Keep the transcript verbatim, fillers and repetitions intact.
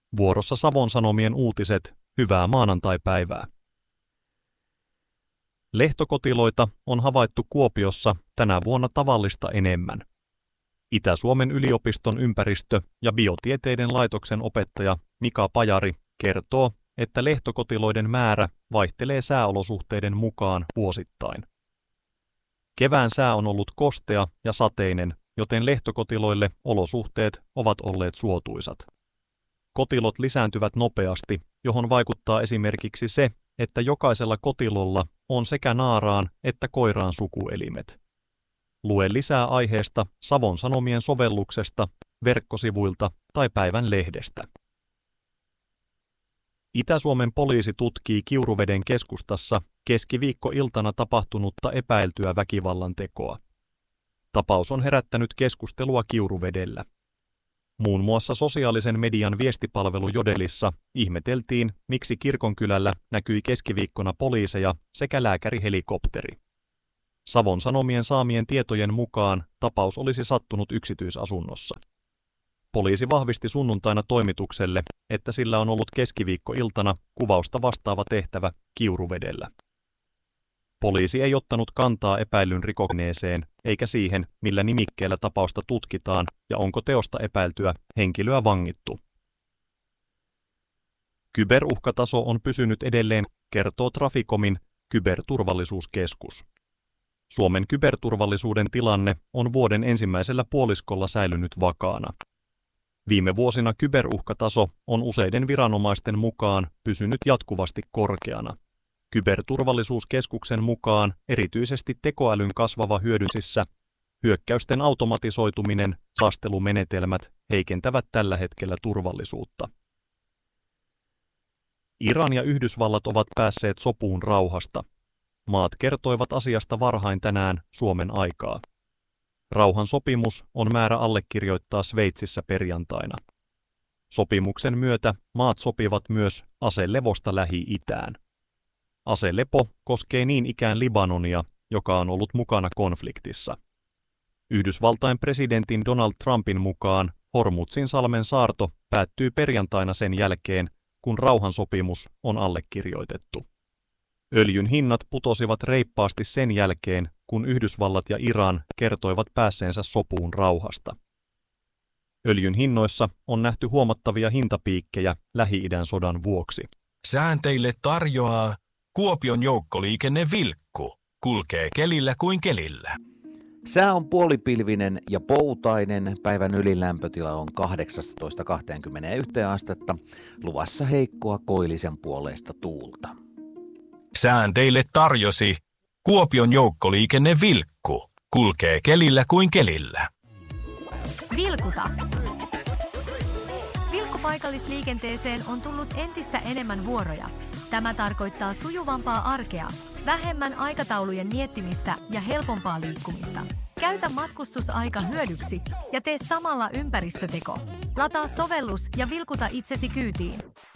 Vuorossa Savon Sanomien uutiset, hyvää maanantaipäivää. Lehtokotiloita on havaittu Kuopiossa tänä vuonna tavallista enemmän. Itä-Suomen yliopiston ympäristö- ja biotieteiden laitoksen opettaja Mika Pajari kertoo, että lehtokotiloiden määrä vaihtelee sääolosuhteiden mukaan vuosittain. Kevään sää on ollut kostea ja sateinen, joten lehtokotiloille olosuhteet ovat olleet suotuisat. Kotilot lisääntyvät nopeasti, johon vaikuttaa esimerkiksi se, että jokaisella kotilolla on sekä naaraan että koiraan sukuelimet. Lue lisää aiheesta Savon Sanomien sovelluksesta, verkkosivuilta tai päivän lehdestä. Itä-Suomen poliisi tutkii Kiuruveden keskustassa keskiviikkoiltana tapahtunutta epäiltyä väkivallan tekoa. Tapaus on herättänyt keskustelua Kiuruvedellä. Muun muassa sosiaalisen median viestipalvelu Jodelissa ihmeteltiin, miksi kirkonkylällä näkyi keskiviikkona poliiseja sekä lääkärihelikopteri. Savon Sanomien saamien tietojen mukaan tapaus olisi sattunut yksityisasunnossa. Poliisi vahvisti sunnuntaina toimitukselle, että sillä on ollut keskiviikkoiltana kuvausta vastaava tehtävä Kiuruvedellä. Poliisi ei ottanut kantaa epäillyn rikokseen eikä siihen, millä nimikkeellä tapausta tutkitaan ja onko teosta epäiltyä henkilöä vangittu. Kyberuhkataso on pysynyt edelleen, kertoo Traficomin kyberturvallisuuskeskus. Suomen kyberturvallisuuden tilanne on vuoden ensimmäisellä puoliskolla säilynyt vakaana. Viime vuosina kyberuhkataso on useiden viranomaisten mukaan pysynyt jatkuvasti korkeana. Kyberturvallisuuskeskuksen mukaan erityisesti tekoälyn kasvava hyödynsissä hyökkäysten automatisoituminen, saastelumenetelmät heikentävät tällä hetkellä turvallisuutta. Iran ja Yhdysvallat ovat päässeet sopuun rauhasta. Maat kertoivat asiasta varhain tänään Suomen aikaa. Rauhan sopimus on määrä allekirjoittaa Sveitsissä perjantaina. Sopimuksen myötä maat sopivat myös aselevosta Lähi-itään. Aselepo koskee niin ikään Libanonia, joka on ollut mukana konfliktissa. Yhdysvaltain presidentin Donald Trumpin mukaan Hormuzin salmen saarto päättyy perjantaina sen jälkeen, kun rauhansopimus on allekirjoitettu. Öljyn hinnat putosivat reippaasti sen jälkeen, kun Yhdysvallat ja Iran kertoivat päässeensä sopuun rauhasta. Öljyn hinnoissa on nähty huomattavia hintapiikkejä Lähi-idän sodan vuoksi. Sään teille tarjoaa Kuopion joukkoliikenne Vilkku. Kulkee kelillä kuin kelillä. Sää on puolipilvinen ja poutainen. Päivän ylilämpötila on kahdeksastatoista kaksikymmentäyksi astetta. Luvassa heikkoa koillisen puoleista tuulta. Sään teille tarjosi Kuopion joukkoliikenne Vilkku. Kulkee kelillä kuin kelillä. Vilkuta. Vilkkupaikallisliikenteeseen on tullut entistä enemmän vuoroja. Tämä tarkoittaa sujuvampaa arkea, vähemmän aikataulujen miettimistä ja helpompaa liikkumista. Käytä matkustusaika hyödyksi ja tee samalla ympäristöteko. Lataa sovellus ja vilkuta itsesi kyytiin.